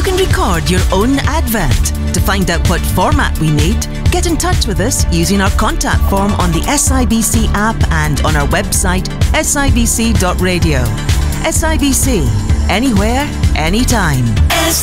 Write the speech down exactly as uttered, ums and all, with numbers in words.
can record your own advert. To find out what format we need, get in touch with us using our contact form on the S I B C app and on our website s i b c dot radio. S I B C, anywhere, anytime. S